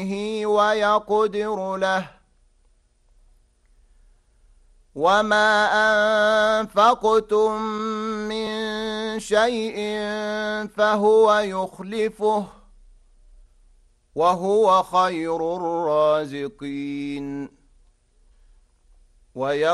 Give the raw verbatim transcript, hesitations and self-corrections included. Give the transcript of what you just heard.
ويقدر له وما أنفقتم من شيء فهو يخلفه وهو خير الرازقين.